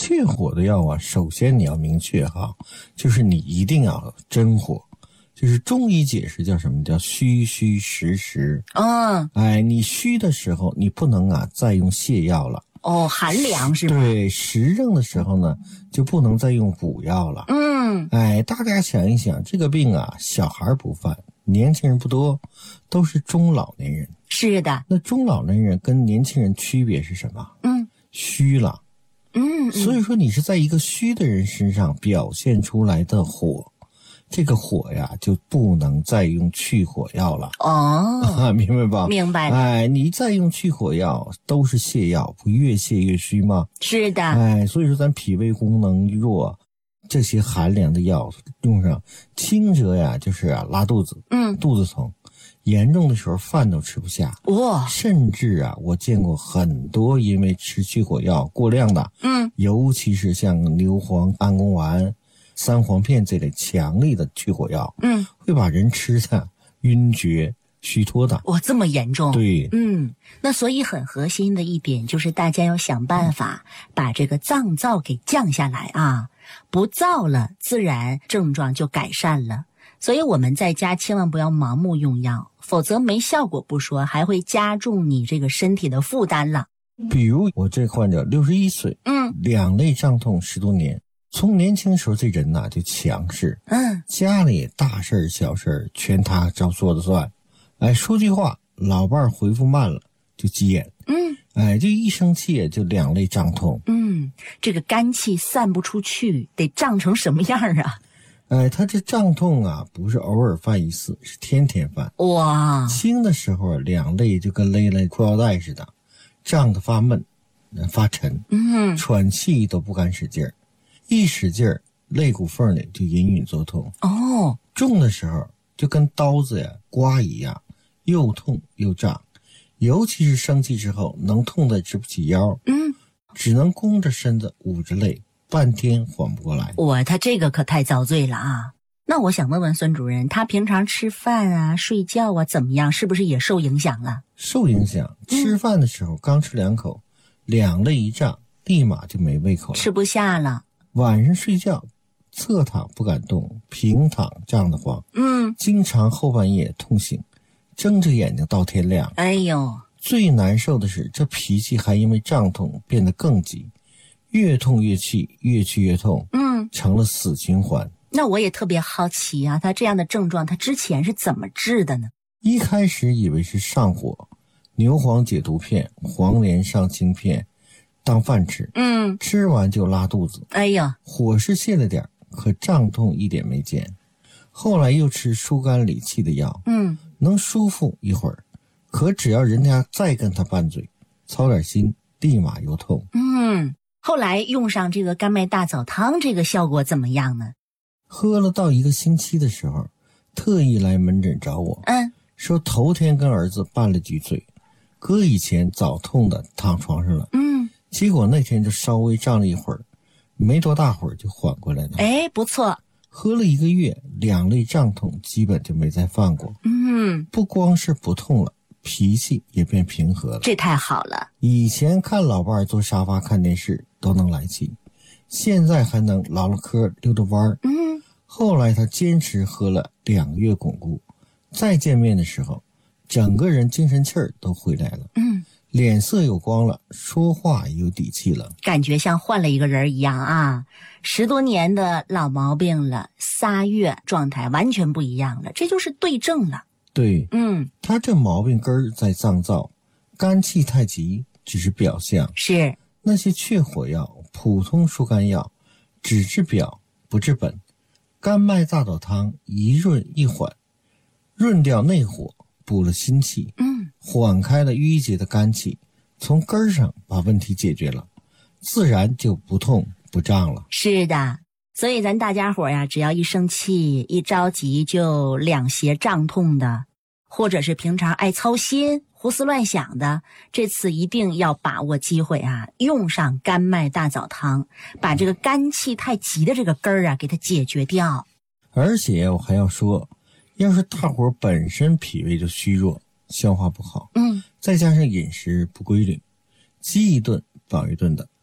去火的药啊，首先你要明确哈，就是你一定要真火。就是中医解释叫什么？叫虚虚实实。你虚的时候，你不能再用泻药了。 寒凉是吧？ 对，实症的时候呢，就不能再用补药了。大家想一想，这个病小孩不犯，年轻人不多，都是中老年人。 是的。 那中老年人跟年轻人区别是什么？虚了。所以说你是在一个虚的人身上表现出来的火。这个火呀，就不能再用去火药了。明白吧？ 明白了。 你再用去火药都是泻药，不越泻越虚吗？ 是的。 所以说咱脾胃功能弱，这些寒凉的药用上，轻则呀就是拉肚子，肚子疼，严重的时候饭都吃不下。甚至我见过很多因为吃去火药过量的，尤其是像牛黄、安宫丸、三黄片这类强力的去火药，会把人吃的晕厥虚脱的。 这么严重？ 对。 那所以很核心的一点就是大家要想办法把这个脏燥给降下来啊，不燥了，自然症状就改善了。所以我们在家千万不要盲目用药，否则没效果不说，还会加重你这个身体的负担了。 比如我这患者61岁，两肋胀痛10多年。从年轻时候这人就强势，家里大事小事全他照说了算。说句话，老伴回复慢了就急眼，就一生气就两肋胀痛。 这个肝气散不出去，得胀成什么样啊？ 他这胀痛不是偶尔犯一次，是天天犯。轻的时候两肋就跟勒了裤腰带似的，胀得发闷发沉，喘气都不敢使劲儿，一使劲儿肋骨缝里就隐隐作痛。重的时候就跟刀子刮一样，又痛又胀，尤其是生气之后能痛得直不起腰，只能弓着身子捂着肋，半天缓不过来。 他这个可太遭罪了啊！那我想问问孙主任，他平常吃饭睡觉怎么样？是不是也受影响了？ 受影响。吃饭的时候刚吃2口，两肋一胀，立马就没胃口了， 吃不下了。 晚上睡觉侧躺不敢动，平躺胀得慌，经常后半夜痛醒，睁着眼睛到天亮。最难受的是这脾气还因为胀痛变得更急，越痛越气，越气越痛，成了死循环。 那我也特别好奇他这样的症状他之前是怎么治的呢？ 一开始以为是上火，牛黄解毒片、黄连上清片当饭吃，吃完就拉肚子。火是泄了点，可胀痛一点没减。后来又吃疏肝理气的药，能舒服一会儿，可只要人家再跟他拌嘴，操点心，立马又痛。 后来用上这个甘麦大枣汤，这个效果怎么样呢？ 喝了到1个星期的时候，特意来门诊找我，说头天跟儿子拌了几嘴，搁以前早痛的躺床上了，结果那天就稍微胀了一会儿，没多大会儿就缓过来了。 不错。 喝了1个月，两肋胀痛基本就没再犯过。不光是不痛了，脾气也变平和了。 这太好了。 以前看老伴坐沙发看电视都能来气，现在还能唠唠嗑溜达弯。后来他坚持喝了2个月巩固，再见面的时候整个人精神气儿都回来了，脸色有光了，说话也有底气了， 感觉像换了一个人一样10多年的老毛病了，3月状态完全不一样了，这就是对症了。 对，他这毛病根儿在脏燥，肝气太急只是表象。 是那些去火药、普通疏肝药只治表不治本，甘麦大枣汤一润一缓，润掉内火，补了心气，缓开了淤结的肝气，从根儿上把问题解决了，自然就不痛不胀了。 是的，所以咱大家伙只要一生气一着急就两胁胀痛的，或者是平常爱操心胡思乱想的，这次一定要把握机会用上甘麦大枣汤，把这个肝气太急的这个根儿给它解决掉。 而且我还要说，要是大伙本身脾胃就虚弱，消化不好，再加上饮食不规律，饥一顿饱一顿的，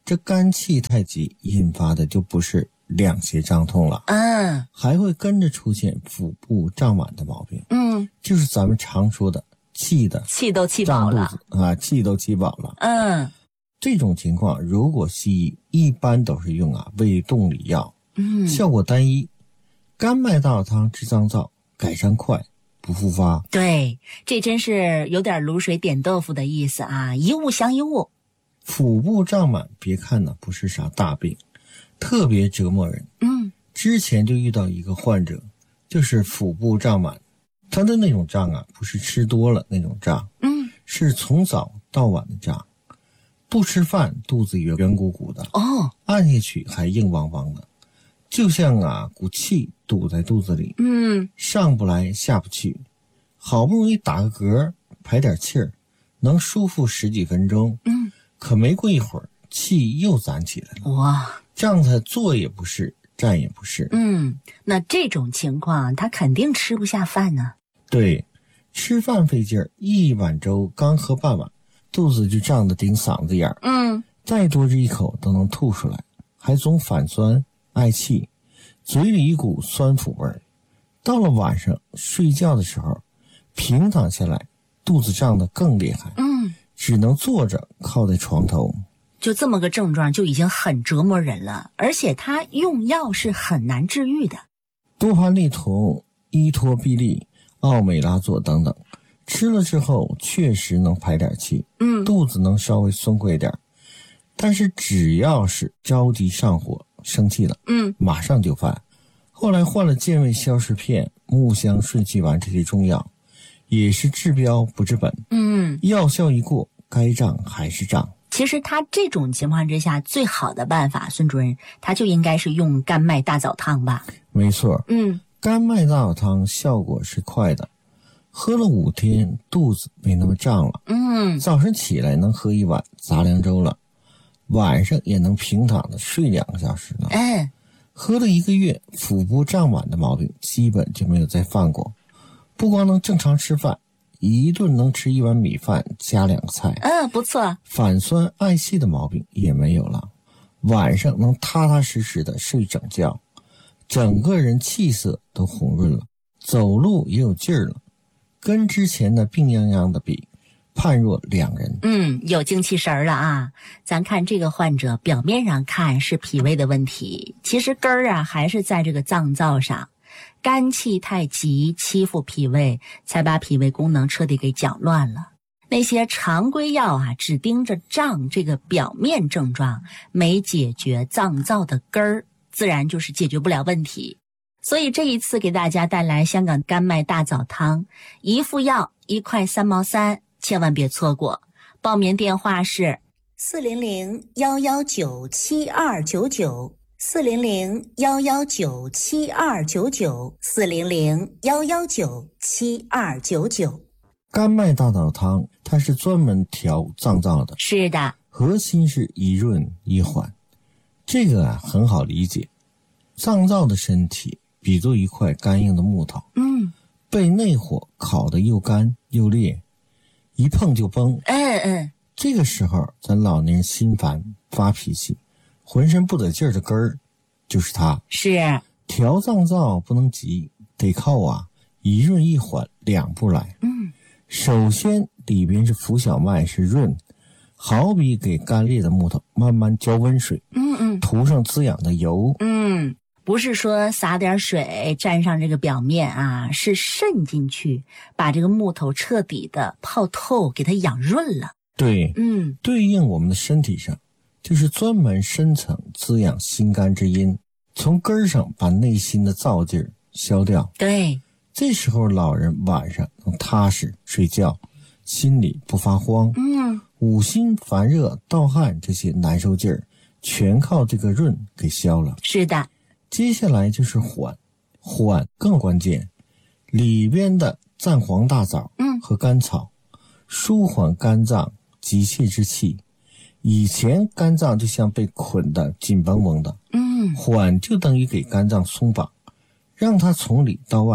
这肝气太急引发的就不是两胁胀痛了，还会跟着出现腹部胀满的毛病，就是咱们常说的气都气饱了啊，气都气饱了，这种情况如果西医一般都是用胃动理药，效果单一，甘麦大枣汤治脏燥，改善快，不复发。 对，这真是有点卤水点豆腐的意思啊，一物降一物。 腹部胀满，别看呢不是啥大病，特别折磨人。之前就遇到一个患者，就是腹部胀满，他的那种胀不是吃多了那种胀，是从早到晚的胀，不吃饭肚子也圆鼓鼓的，按下去还硬邦邦的，就像股气堵在肚子里，上不来下不去，好不容易打个嗝排点气儿，能舒服10几分钟，可没过一会儿气又攒起来了， 哇， 胀他坐也不是，站也不是。 那这种情况他肯定吃不下饭呢。 对，吃饭费劲儿，一碗粥刚喝半碗，肚子就胀得顶嗓子眼儿，再多这一口都能吐出来，还总反酸嗳气，嘴里一股酸腐味儿。到了晚上睡觉的时候，平躺下来肚子胀得更厉害，只能坐着靠在床头。 就这么个症状就已经很折磨人了，而且它用药是很难治愈的。 多盘利酮、依托必利、奥美拉唑等等，吃了之后确实能排点气，肚子能稍微松快一点，但是只要是着急上火生气了，马上就犯。后来换了健胃消食片、木香顺气丸这些中药，也是治标不治本，药效一过，该胀还是胀。 其实他这种情况之下，最好的办法，孙主任，他就应该是用甘麦大枣汤吧？ 没错，甘麦大枣汤效果是快的，喝了5天，肚子没那么胀了，早上起来能喝一碗杂粮粥了，晚上也能平躺的睡2个小时了。喝了1个月，腹部胀满的毛病基本就没有再犯过，不光能正常吃饭，一顿能吃1碗米饭加2个菜， 不错。 反酸嗳气的毛病也没有了，晚上能踏踏实实的睡整觉，整个人气色都红润了，走路也有劲儿了，跟之前的病殃殃的比，判若两人。 有精气神了啊！咱看这个患者表面上看是脾胃的问题，其实根儿还是在这个脏燥上，肝气太急欺负脾胃，才把脾胃功能彻底给搅乱了。那些常规药只盯着胀这个表面症状，没解决脏燥的根儿，自然就是解决不了问题。所以这一次给大家带来香港甘麦大枣汤，1副药1块3毛3，千万别错过。报名电话是400-119-7299 400-119-7299 400-119-7299。 甘麦大枣汤它是专门调脏燥的， 是的， 核心是一润一缓。这个很好理解，脏燥的身体比作一块干硬的木头，被内火烤得又干又烈，一碰就崩。这个时候咱老年人心烦发脾气，浑身不得劲儿的根儿就是它。 是调脏燥不能急，得靠一润一缓2步来。首先里边是浮小麦是润，好比给干裂的木头慢慢浇温水，涂上滋养的油。 不是说撒点水沾上这个表面是渗进去，把这个木头彻底的泡透，给它养润了。 对，对应我们的身体上，就是专门深层滋养心肝之阴，从根儿上把内心的燥劲儿消掉。 对， 这时候老人晚上能踏实睡觉，心里不发慌。五心烦热盗汗这些难受劲儿全靠这个润给消了。 是的， 接下来就是缓，缓更关键，里边的藏黄大枣和甘草，舒缓肝脏急切之气。以前肝脏就像被捆得紧绷绷的，缓就等于给肝脏松绑，让它从里到外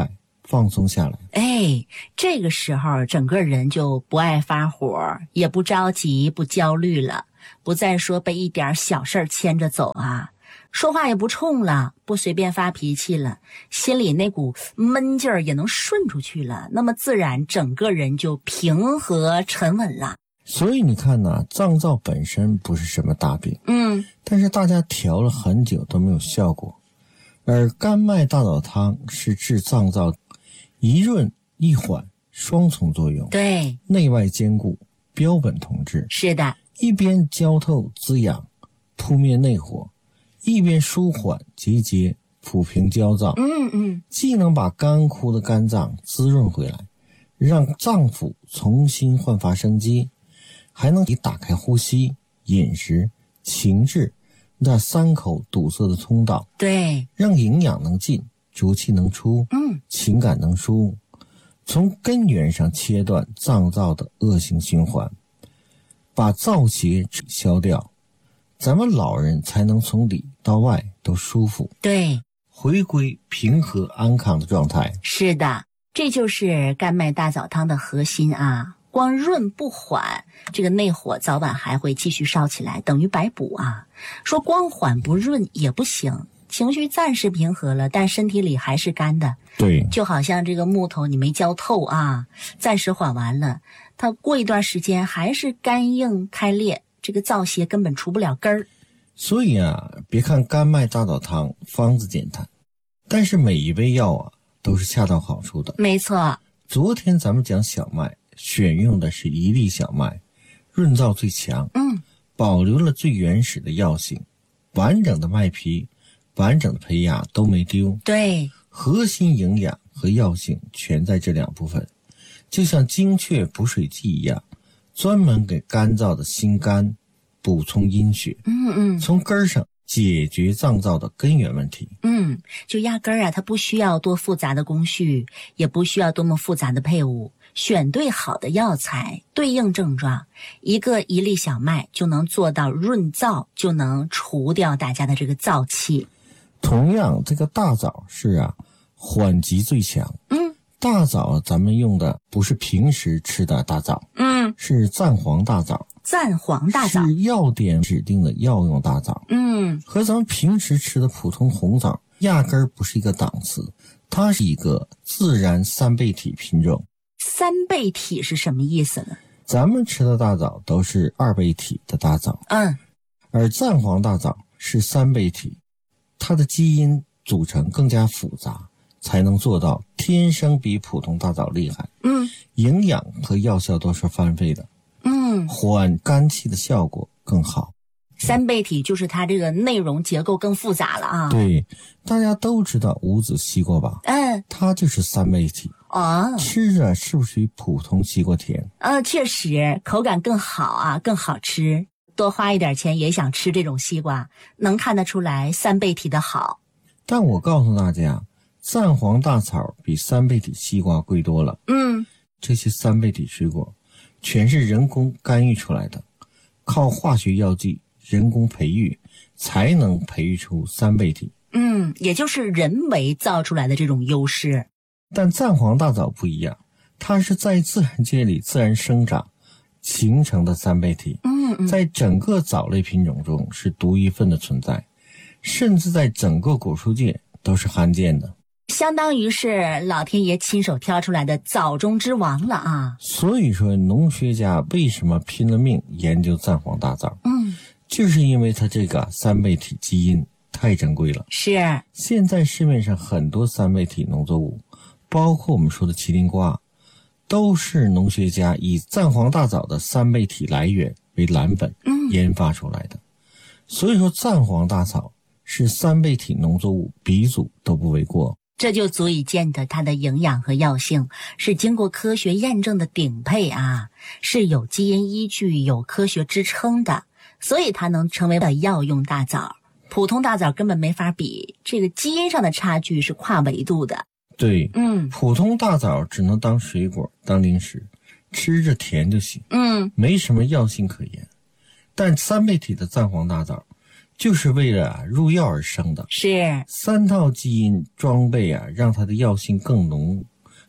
放松下来。 这个时候整个人就不爱发火，也不着急，不焦虑了，不再说被一点小事牵着走啊，说话也不冲了，不随便发脾气了，心里那股闷劲儿也能顺出去了，那么自然整个人就平和沉稳了。 所以你看呢，脏燥本身不是什么大病，但是大家调了很久都没有效果，而甘麦大枣汤是治脏燥一润一缓双重作用， 对， 内外兼顾，标本同治。 是的， 一边浇透滋养，扑灭内火，一边舒缓结节，抚平焦躁。既能把干枯的肝脏滋润回来，让脏腑重新焕发生机，还能打开呼吸、饮食、情志那三口堵塞的通道， 对， 让营养能进，浊气能出，情感能输，从根源上切断脏燥的恶性循环，把燥邪消掉，咱们老人才能从里到外都舒服， 对， 回归平和安康的状态。 是的，这就是甘麦大枣汤的核心啊。光润不缓，这个内火早晚还会继续烧起来，等于白补啊。说光缓不润也不行，情绪暂时平和了，但身体里还是干的。 对， 就好像这个木头你没浇透啊，暂时缓完了，它过一段时间还是干硬开裂，这个燥邪根本除不了根儿。 所以啊，别看甘麦大枣汤方子简单，但是每一味药啊都是恰到好处的。 没错， 昨天咱们讲小麦，选用的是一粒小麦，润燥最强，保留了最原始的药性，完整的麦皮，完整的胚芽都没丢。 对， 核心营养和药性全在这两部分，就像精确补水剂一样，专门给干燥的心肝补充阴血，从根儿上解决脏燥的根源问题。 就压根儿啊，它不需要多复杂的工序，也不需要多么复杂的配伍，选对好的药材，对应症状，一粒小麦就能做到润燥，就能除掉大家的这个燥气。 同样，这个大枣是缓急最强。大枣咱们用的不是平时吃的大枣，是赞黄大枣。 赞黄大枣是药典指定的药用大枣，和咱们平时吃的普通红枣压根儿不是一个档次，它是一个自然三倍体品种。 三倍体是什么意思呢？ 咱们吃的大枣都是二倍体的大枣，而赞黄大枣是三倍体，它的基因组成更加复杂，才能做到天生比普通大枣厉害。营养和药效都是翻倍的。缓肝气的效果更好。 三倍体就是它这个内容结构更复杂了啊。 对，大家都知道无籽西瓜吧？它就是三倍体。吃着是不是比普通西瓜甜？ 确实，口感更好啊，更好吃。多花一点钱也想吃这种西瓜，能看得出来三倍体的好。 但我告诉大家，赞黄大枣比三倍体西瓜贵多了。这些三倍体水果全是人工干预出来的，靠化学药剂人工培育才能培育出三倍体。 也就是人为造出来的这种优势。 但赞黄大枣不一样，它是在自然界里自然生长形成的三倍体，在整个藻类品种中是独一份的存在，甚至在整个果蔬界都是罕见的， 相当于是老天爷亲手挑出来的枣中之王了啊！ 所以说，农学家为什么拼了命研究赞黄大枣？就是因为它这个三倍体基因太珍贵了。 是， 现在市面上很多三倍体农作物，包括我们说的麒麟瓜，都是农学家以赞黄大枣的三倍体来源为蓝本研发出来的。所以说，赞黄大枣是三倍体农作物鼻祖都不为过。 这就足以见得它的营养和药性是经过科学验证的顶配啊，是有基因依据、有科学支撑的，所以它能成为了药用大枣。普通大枣根本没法比，这个基因上的差距是跨维度的。 对，普通大枣只能当水果、当零食，吃着甜就行，没什么药性可言。但三倍体的赞黄大枣就是为了入药而生的， 是三套基因装备让它的药性更浓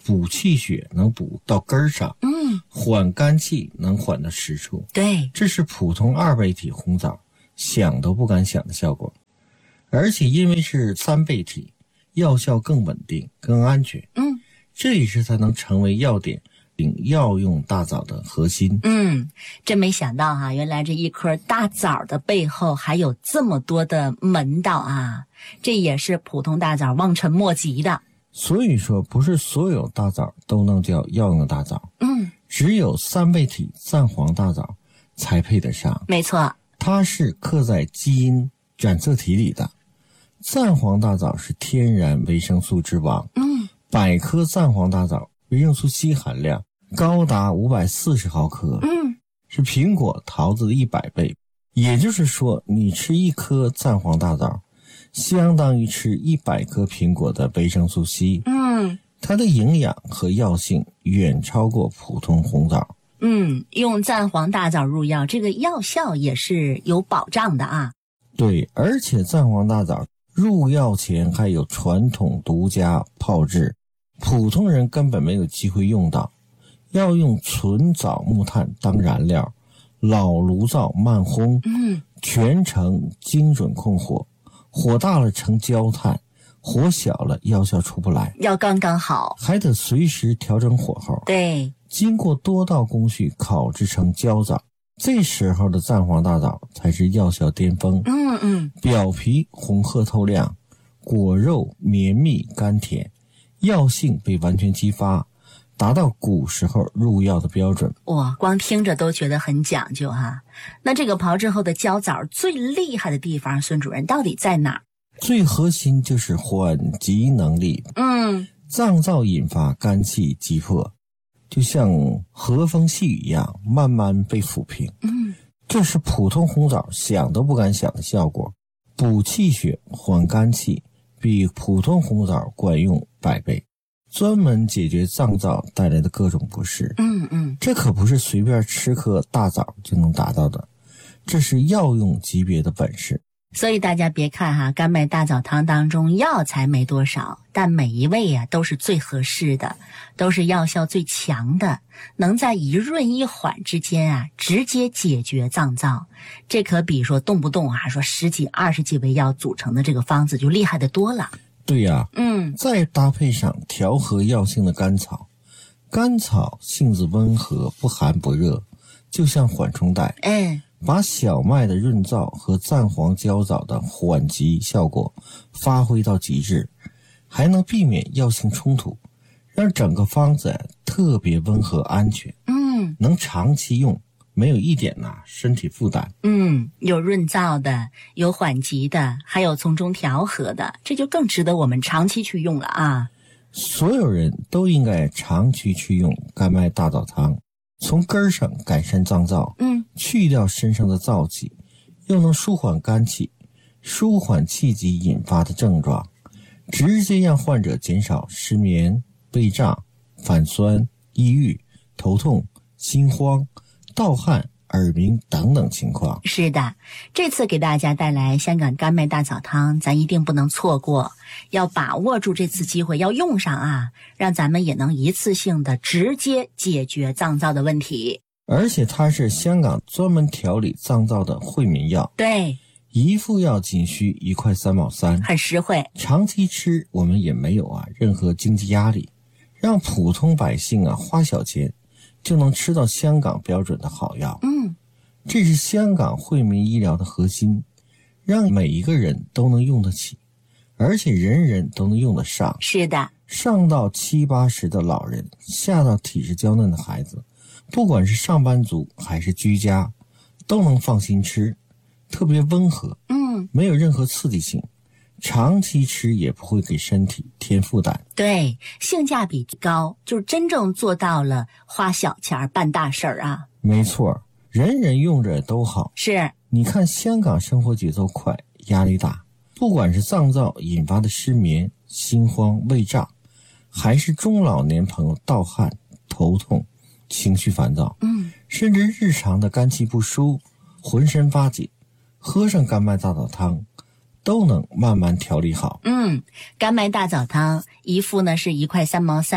补气血能补到根儿上，缓肝气能缓到实处。 对， 这是普通2倍体红枣想都不敢想的效果。而且因为是3倍体，药效更稳定更安全。这也是它能成为药典药用大枣的核心。 真没想到啊，原来这一颗大枣的背后还有这么多的门道啊，这也是普通大枣望尘莫及的。 所以说不是所有大枣都能叫药用大枣，只有3倍体藏黄大枣才配得上。 没错， 它是刻在基因染色体里的。藏黄大枣是天然维生素之王，100颗藏黄大枣维生素 C 含量高达540毫克，是苹果、桃子的100倍。也就是说，你吃1颗藏黄大枣，相当于吃100颗苹果的维生素 C。它的营养和药性远超过普通红枣。 用藏黄大枣入药，这个药效也是有保障的啊。 对，而且藏黄大枣入药前还有传统独家炮制，普通人根本没有机会用到。要用纯枣木炭当燃料，老炉灶慢烘，全程精准控火，火大了成焦炭，火小了药效出不来， 要刚刚好， 还得随时调整火候。 对， 经过多道工序烤制成焦枣，这时候的藏黄大枣才是药效巅峰。表皮红褐透亮，果肉绵密甘甜，药性被完全激发，达到古时候入药的标准。 哇，光听着都觉得很讲究哈。那这个炮制后的焦枣最厉害的地方，孙主任到底在哪儿？ 最核心就是缓急能力。脏燥引发肝气急迫，就像和风细雨一样慢慢被抚平。这是普通红枣想都不敢想的效果，补气血缓肝气比普通红枣管用100倍，专门解决脏燥带来的各种不适。这可不是随便吃颗大枣就能达到的，这是药用级别的本事。 所以大家别看哈，甘麦大枣汤当中药材没多少，但每一味啊都是最合适的，都是药效最强的，能在一润一缓之间啊直接解决脏燥。这可比说动不动啊说10几20几味药组成的这个方子就厉害得多了。 对呀，再搭配上调和药性的甘草，甘草性子温和，不寒不热，就像缓冲带。把小麦的润燥和藏黄焦枣的缓急效果发挥到极致，还能避免药性冲突，让整个方子特别温和安全。能长期用，没有一点身体负担。 有润燥的，有缓急的，还有从中调和的，这就更值得我们长期去用了啊。 所有人都应该长期去用甘麦大枣汤，从根儿上改善脏燥，去掉身上的燥气，又能舒缓肝气，舒缓气机引发的症状，直接让患者减少失眠、胃胀、反酸、抑郁、头痛、心慌、盗汗、耳鸣等等情况。 是的，这次给大家带来香港甘麦大枣汤，咱一定不能错过，要把握住这次机会，要用上啊，让咱们也能一次性的直接解决脏燥的问题。 而且它是香港专门调理脏燥的惠民药。 对， 一副药仅需1块3毛3， 很实惠。 长期吃我们也没有任何经济压力，让普通百姓花小钱就能吃到香港标准的好药。这是香港惠民医疗的核心，让每一个人都能用得起，而且人人都能用得上。 是的， 上到70、80的老人，下到体质娇嫩的孩子，不管是上班族还是居家，都能放心吃，特别温和，没有任何刺激性，长期吃也不会给身体添负担。 对，性价比高，就是真正做到了花小钱办大事儿啊。 没错，人人用着都好。 是， 你看香港生活节奏快，压力大，不管是脏燥引发的失眠、心慌、胃胀，还是中老年朋友盗汗、头痛、情绪烦躁，甚至日常的肝气不舒、浑身发紧，喝上甘麦大枣汤都能慢慢调理好。 甘麦大枣汤一副呢是1块3毛3，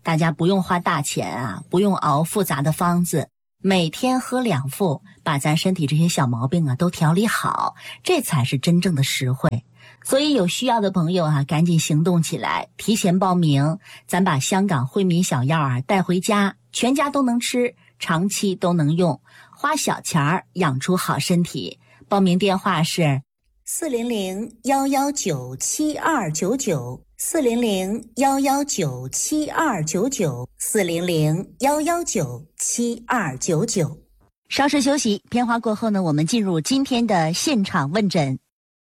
大家不用花大钱啊，不用熬复杂的方子，每天喝2副，把咱身体这些小毛病啊都调理好，这才是真正的实惠。所以有需要的朋友啊，赶紧行动起来，提前报名，咱把香港惠民小药啊带回家，全家都能吃，长期都能用，花小钱儿养出好身体。报名电话是400-119-7299，400-119-7299，400-119-7299。稍事休息，片花过后呢，我们进入今天的现场问诊。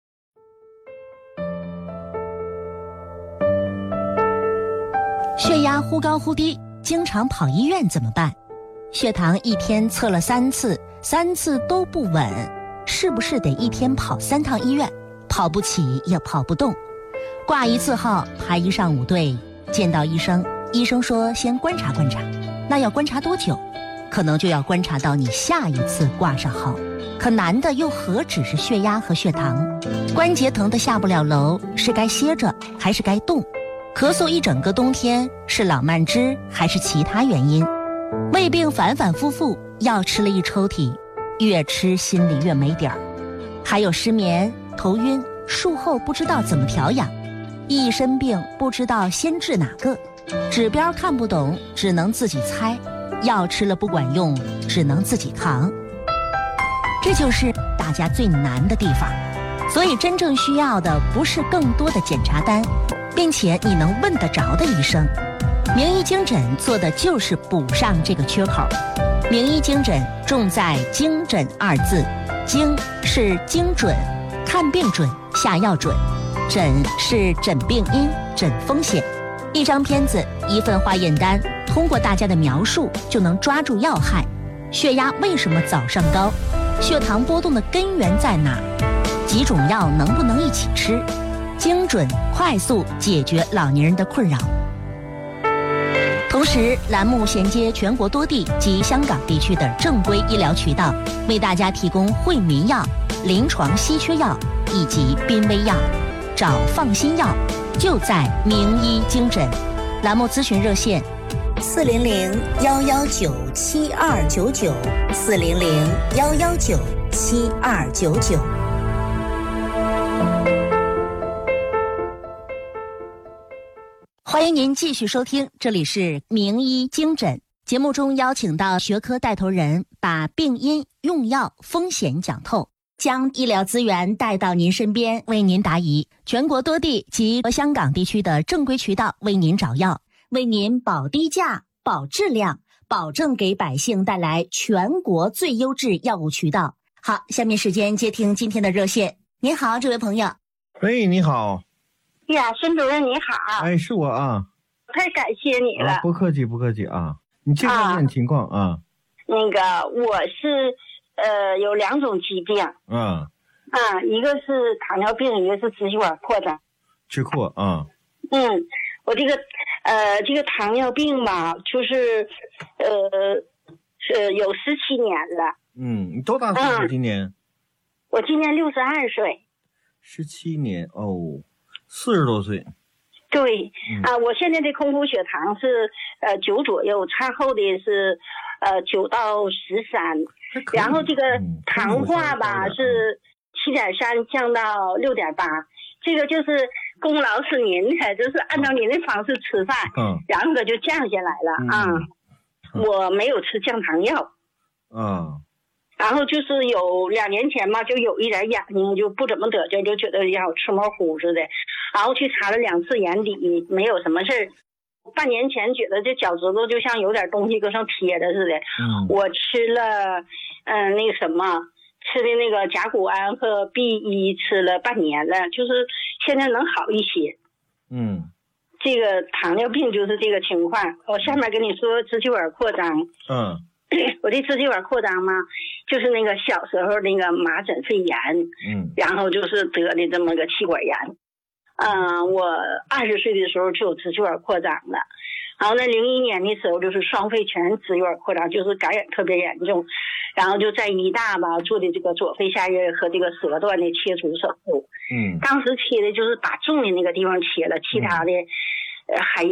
血压忽高忽低，经常跑医院怎么办？血糖一天测了3次，3次都不稳，是不是得一天跑3趟医院？跑不起也跑不动，挂1次号排1上午队，见到医生，医生说先观察观察，那要观察多久？可能就要观察到你下一次挂上号。可难的又何止是血压和血糖？关节疼得下不了楼，是该歇着还是该动？咳嗽一整个冬天，是老慢支还是其他原因？胃病反反复复，药吃了一抽屉，越吃心里越没底儿。还有失眠、头晕，术后不知道怎么调养，一身病不知道先治哪个，指标看不懂，只能自己猜，药吃了不管用，只能自己扛。这就是大家最难的地方。所以真正需要的不是更多的检查单，并且你能问得着的医生。名医经诊做的就是补上这个缺口。名医经诊重在精诊2字，精是精准，看病准，下药准，诊是诊病因，诊风险。一张片子，一份化验单，通过大家的描述就能抓住要害。血压为什么早上高？血糖波动的根源在哪？几种药能不能一起吃？精准快速解决老年人的困扰。同时，栏目衔接全国多地及香港地区的正规医疗渠道，为大家提供惠民药、临床稀缺药以及濒危药。找放心药，就在名医经诊。栏目咨询热线：400-119-7299，400-119-7299。欢迎您继续收听，这里是名医经诊。节目中邀请到学科带头人，把病因、用药、风险讲透，将医疗资源带到您身边，为您答疑。全国多地及香港地区的正规渠道为您找药，为您保低价、保质量，保证给百姓带来全国最优质药物渠道。好，下面时间接听今天的热线。您好，这位朋友。 喂，你好。 呀，孙主任你好。 哎，是我啊。 太感谢你了。 不客气不客气啊。你介绍点情况啊。 那个我是有2种疾病。一个是糖尿病，一个是支气管扩张。 支扩啊。 我这个糖尿病吧，就是是有17年了。 你多大岁数今年？ 我今年62岁。 17年哦，40多岁。 对我现在的空腹血糖是9左右，餐后的是9到13，然后这个糖化吧是7.3降到6.8，这个就是功劳是您的，就是按照您的方式吃饭，然后就降下来了我没有吃降糖药然后就是有2年前嘛，就有一点眼睛就不怎么得劲，就觉得要吃模糊似的，然后去查了2次眼底，没有什么事儿。半年前觉得这脚趾头就像有点东西搁上贴着似的，我吃了那个什么，吃的那个甲钴胺和 B1 吃了半年了，就是现在能好一些。这个糖尿病就是这个情况。我下面跟你说支气管扩张。我这支气管扩张嘛，就是那个小时候那个麻疹肺炎，然后就是得的这么个气管炎。我20岁的时候就有支气管扩张了，然后呢01年的时候就是双肺全支气管扩张，就是感染特别严重，然后就在医大吧做的这个左肺下叶和这个舌段的切除手术。当时切的就是把重的那个地方切了，其他的还有。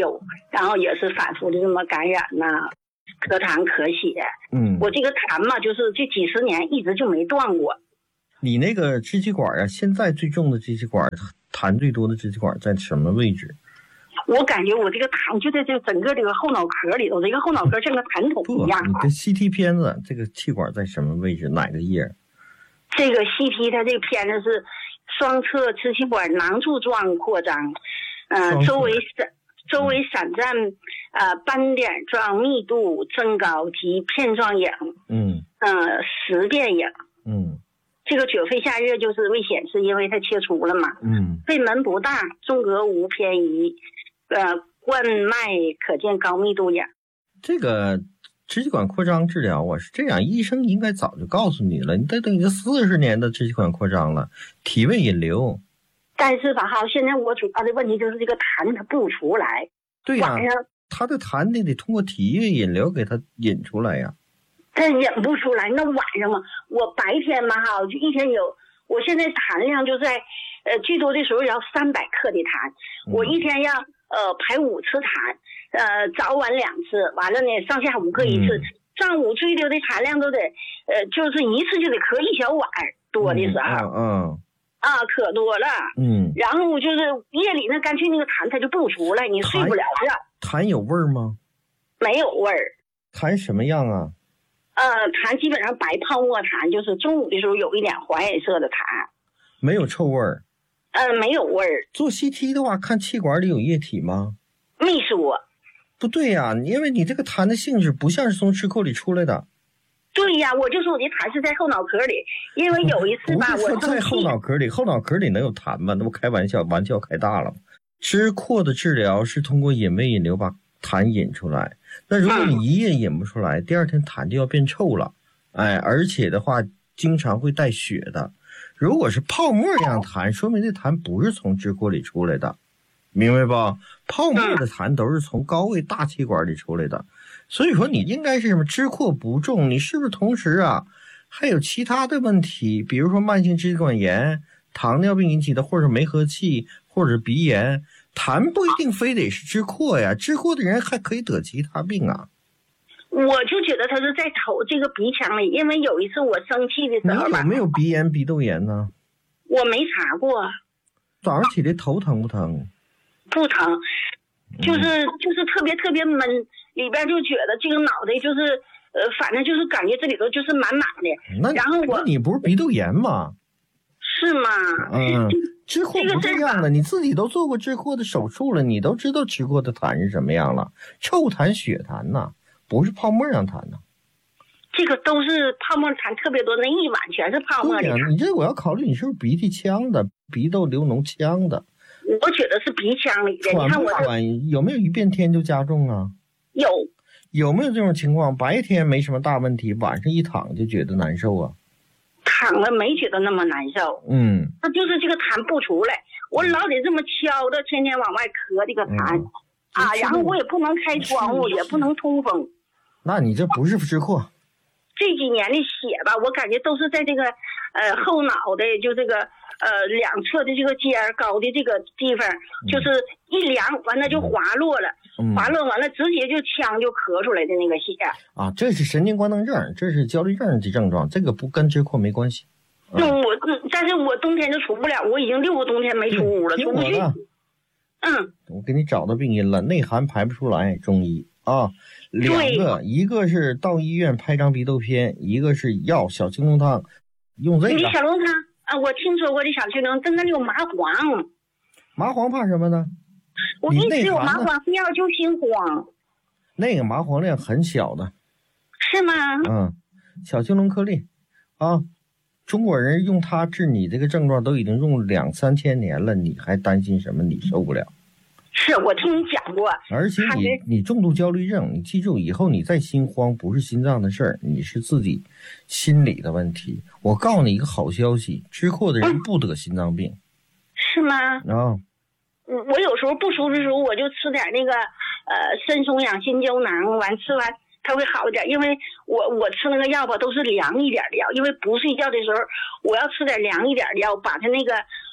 然后也是反复的这么感染呐，咳痰咳血。我这个痰嘛，就是这几十年一直就没断过。 你那个支气管啊，现在最重的支气管，痰最多的支气管在什么位置？ 我感觉我这个痰就在这整个这个后脑壳里头，这个后脑壳像个痰筒一样。 你这 CT 片子，这个气管在什么位置？哪个叶？ 这个 CT 它这个片子是双侧支气管囊柱状扩张，周围散占斑点状密度增高及片状影，实变影，这个久肺下热就是未显示，因为它切除了嘛，肺门不大，中隔无偏移，冠脉可见高密度影。 这个支气管扩张治疗啊是这样，医生应该早就告诉你了，你这都已经40年的支气管扩张了，体位引流。 但是吧现在我主要的问题就是这个痰它不出来。 对呀，他的痰得通过体液引流给它引出来呀。 但引不出来，那晚上嘛，我白天嘛就一天有，我现在痰量就在最多的时候要300克的痰，我一天要排5次痰，早晚2次，完了呢上下午各1次，上午最多的痰量都得就是一次就得咳1小碗多的时候。可多了，然后就是夜里那干脆那个痰它就不出来，你睡不了觉。 痰有味儿吗？ 没有味儿。 痰什么样啊？ 痰基本上白泡沫痰，就是中午的时候有一点黄颜色的痰。 没有臭味儿。 没有味儿。 做 CT 的话，看气管里有液体吗？ 没说。 不对呀，因为你这个痰的性质不像是从支气里出来的。 对呀，我就说我的痰是在后脑壳里，因为有一次吧， 我在后脑壳里，后脑壳里能有痰吗？那不开玩笑，玩笑开大了。支扩的治疗是通过引位引流把痰引出来，那如果你一夜引不出来，第二天痰就要变臭了，而且的话经常会带血的。如果是泡沫一样痰，说明这痰不是从支扩里出来的，明白吧？泡沫的痰都是从高位大气管里出来的。所以说你应该是什么支扩不重，你是不是同时还有其他的问题，比如说慢性支气管炎、糖尿病引起的，或者没和气，或者鼻炎。痰不一定非得是支扩呀，支扩的人还可以得其他病啊。 我就觉得他是在这个鼻腔里，因为有一次我生气的时候你有没有鼻炎、鼻窦炎呢？ 我没查过。 早上起来头疼不疼？ 不疼，就是特别特别闷，里边就觉得这个脑袋就是反正就是感觉这里头就是满满的。然后那你不是鼻窦炎吗？ 是吗？ 支扩不这样的，你自己都做过支扩的手术了，你都知道支扩的痰是什么样了，臭痰、血痰呐，不是泡沫样痰呐。 这个都是泡沫痰特别多，那一碗全是泡沫的。 你这我要考虑你是不是鼻涕呛的，鼻窦流脓呛的。 我觉得是鼻腔里的。 喘不喘有没有一变天就加重啊？有没有这种情况？白天没什么大问题，晚上一躺就觉得难受啊？ 躺了没觉得那么难受，那就是这个痰不出来，我老得这么敲着，天天往外咳这个痰，然后我也不能开窗户，也不能通风。 那你这不是支扩？ 这几年的血吧，我感觉都是在这个后脑袋，就这个两侧的这个尖儿高的这个地方，就是一凉完了就滑落了，滑落完了直接就呛就咳出来的那个血啊，这是神经官能症，这是焦虑症的症状，这个不跟支扩没关系。 但是我冬天就出不了，我已经6个冬天没出屋了，出不去。 我给你找到病因了，内寒排不出来，中医啊，2个，一个是到医院拍张鼻窦片，一个是药小青龙汤，用这个。 你小龙汤我听说过这小青龙，但那里有麻黄。 麻黄怕什么呢？ 我一直有麻黄药就心慌。 那个麻黄量很小的。 是吗？ 小青龙颗粒啊，中国人用它治你这个症状都已经用2、3千年了，你还担心什么？你受不了。 是我听你讲过， 而且你重度焦虑症，你记住以后你再心慌不是心脏的事儿，你是自己心理的问题。我告诉你一个好消息，支扩的人不得心脏病。 是吗？我有时候不舒服的时候，我就吃点那个参松养心胶囊，完吃完它会好一点，因为我吃那个药吧都是凉一点的药，因为不睡觉的时候我要吃点凉一点的药，把它那个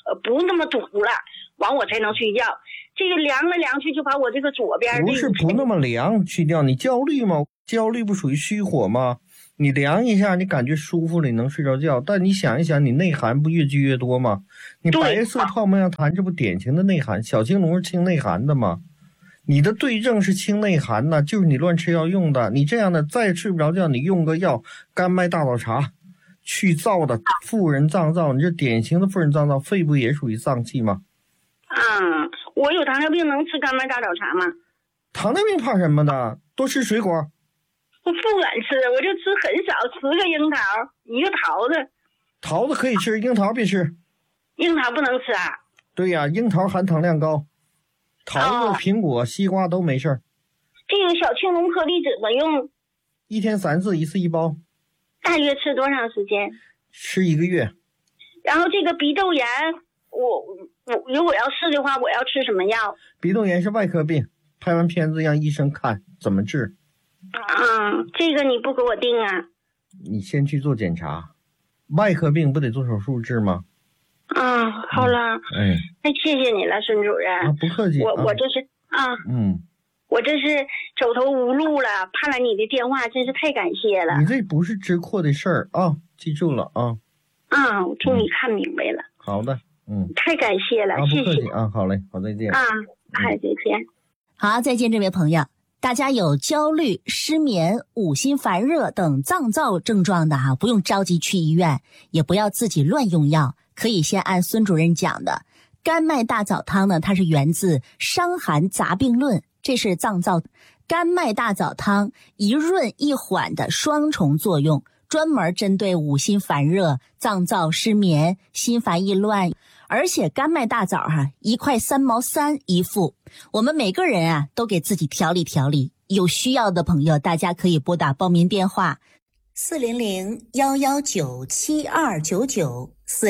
不那么堵了，完我才能睡觉。这个凉来凉去就把我这个左边不是不那么凉去掉，你焦虑吗？焦虑不属于虚火吗？你凉一下，你感觉舒服了，你能睡着觉。但你想一想，你内寒不越积越多吗？你白色泡沫样痰，这不典型的内寒。小青龙是清内寒的吗？你的对症是清内寒呢，就是你乱吃药用的。你这样的再睡不着觉，你用个药，甘麦大枣茶，去燥的妇人脏燥，你这典型的妇人脏燥，肺部也属于脏器吗？ 我有糖尿病，能吃甘麦大枣茶吗？ 糖尿病怕什么的？多吃水果。 我不敢吃，我就吃很少，10个樱桃，1个桃子。 桃子可以吃，樱桃别吃。 樱桃不能吃啊？ 对呀，樱桃含糖量高，桃子、苹果、西瓜都没事儿。 这个小青龙颗粒怎么用 ？1天3次，1次1包。 大约吃多长时间？ 吃1个月。 然后这个鼻窦炎，我如果要是的话，我要吃什么药？ 鼻窦炎是外科病，拍完片子让医生看怎么治。 这个你不给我定啊？ 你先去做检查，外科病不得做手术治吗？ 好了，那谢谢你了，孙主任。 不客气。 我这是我这是走投无路了，盼了你的电话，真是太感谢了。 你这不是知扩的事儿啊，记住了啊。 我终于看明白了。 好的， 太感谢了，谢谢。 不客气啊，好嘞，好，再见。 再见。 好，再见，这位朋友。大家有焦虑、失眠、五心烦热等脏燥症状的不用着急去医院，也不要自己乱用药，可以先按孙主任讲的甘麦大枣汤呢，它是源自《伤寒杂病论》，这是脏燥甘麦大枣汤一润一缓的双重作用，专门针对五心烦热、脏燥、失眠、心烦意乱。而且甘麦大枣1块3毛3一副，我们每个人都给自己调理调理。有需要的朋友，大家可以拨打报名电话400-119-7299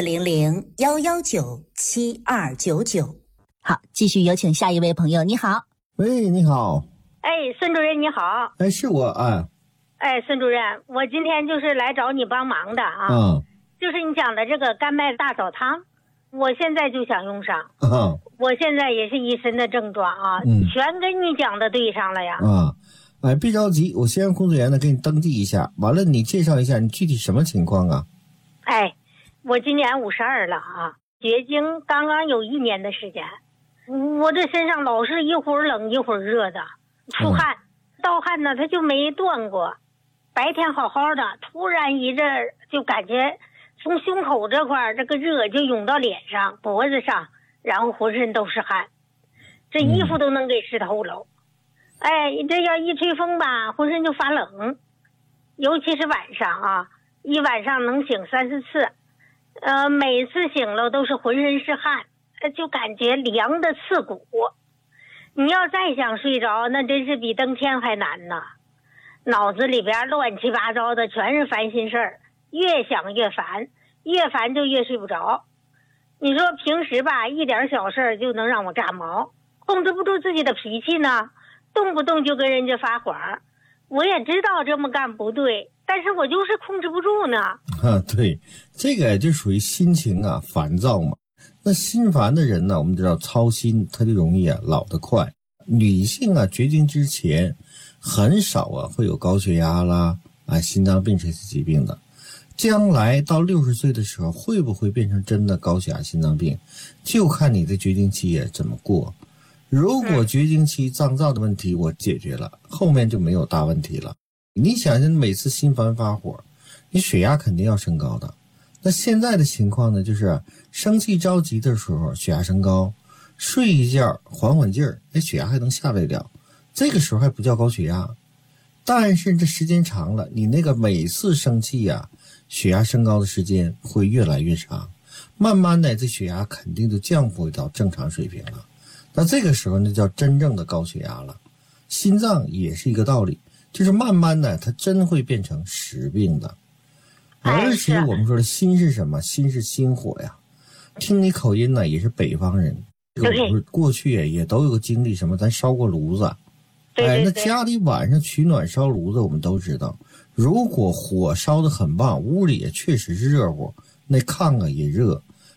400-119-7299。好，继续有请下一位朋友。你好。 喂，你好。 孙主任你好。 是我孙主任，我今天就是来找你帮忙的就是你讲的这个甘麦大枣汤，我现在就想用上。我现在也是一身的症状全跟你讲的对上了呀。 别着急，我先让工作人员呢给你登记一下，完了你介绍一下你具体什么情况啊？ 我今年52了绝经刚刚有1年的时间，我这身上老是一会儿冷一会儿热的，出汗，盗汗呢它就没断过，白天好好的，突然一阵就感觉从胸口这块这个热就涌到脸上、脖子上，然后浑身都是汗，这衣服都能给湿透了。这要一吹风吧，浑身就发冷，尤其是晚上一晚上能醒3、4次，每次醒了都是浑身是汗，就感觉凉的刺骨。你要再想睡着，那真是比登天还难呐！脑子里边乱七八糟的全是烦心事儿，越想越烦，越烦就越睡不着。你说平时吧，一点小事儿就能让我炸毛，控制不住自己的脾气呢，动不动就跟人家发火。我也知道这么干不对，但是我就是控制不住呢。 对，这个就属于心情烦躁嘛。那心烦的人呢，我们知道操心他就容易老得快。女性绝经之前很少会有高血压啦心脏病这些疾病的。将来到60岁的时候会不会变成真的高血压心脏病，就看你的绝经期怎么过。如果绝经期脏燥的问题我解决了，后面就没有大问题了。你想想每次心烦发火，你血压肯定要升高的。那现在的情况呢，就是生气着急的时候血压升高，睡一觉缓缓劲儿，血压还能下来了，这个时候还不叫高血压。但是这时间长了，你那个每次生气血压升高的时间会越来越长，慢慢的这血压肯定就降不回到正常水平了。那这个时候呢，叫真正的高血压了。心脏也是一个道理，就是慢慢的它真会变成实病的。而且我们说的心是什么？心是心火呀。听你口音呢，也是北方人，过去也都有个经历，什么咱烧过炉子。那家里晚上取暖烧炉子，我们都知道，如果火烧得很旺，屋里也确实是热乎，那炕也热，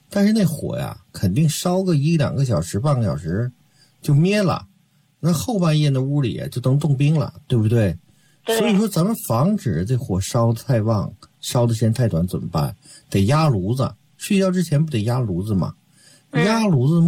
但是那火呀，肯定烧个1-2个小时、半个小时就灭了，那后半夜那屋里就能冻冰了，对不对？所以说咱们防止这火烧得太旺，烧的时间太短怎么办？得压炉子，睡觉之前不得压炉子吗？压炉子